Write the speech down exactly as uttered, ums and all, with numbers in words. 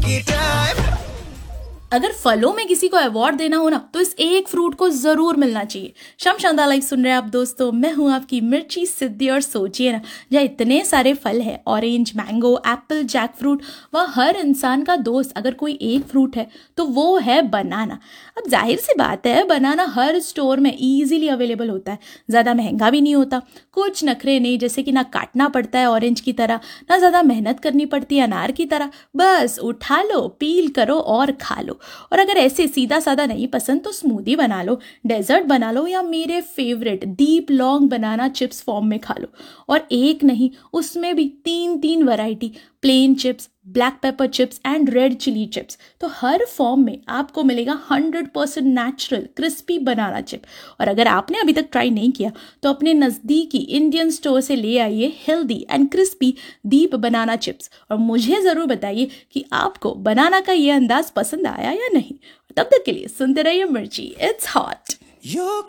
की टाइम। अगर फलों में किसी को अवार्ड देना हो ना तो इस एक फ्रूट को जरूर मिलना चाहिए। शम शानदार लाइफ सुन रहे हैं आप दोस्तों, मैं हूं आपकी मिर्ची सिद्धि। और सोचिए ना, जहाँ इतने सारे फल है, orange, mango, Apple, Jack fruit, वह हर इंसान का दोस्त अगर कोई एक फ्रूट है तो वो है बनाना। अब जाहिर सी बात है, बनाना हर स्टोर में इजीली अवेलेबल होता है, ज़्यादा महंगा भी नहीं होता, कुछ नखरे नहीं, जैसे कि ना काटना पड़ता है ऑरेंज की तरह, ना ज़्यादा मेहनत करनी पड़ती है अनार की तरह, बस उठा लो, पील करो और खा लो। और अगर ऐसे सीधा साधा नहीं पसंद तो स्मूदी बना लो, डेजर्ट बना लो, या मेरे favourite deep long banana chips form में खा लो। और एक नहीं, उसमें भी तीन तीन variety, plane chips, black pepper chips and red chilli chips. तो हर फॉर्म में आपको मिलेगा हंड्रेड परसेंट नेचुरल क्रिस्पी बनाना चिप। और अगर आपने अभी तक ट्राई नहीं किया तो अपने नज़दीकी इंडियन स्टोर से ले आइए healthy and crispy Deep banana chips, और मुझे ज़रूर बताइए कि आपको बनाना का ये अंदाज पसंद आया या नहीं। तब तक के लिए सुनते रहिए मिर्ची, इट्स हॉट।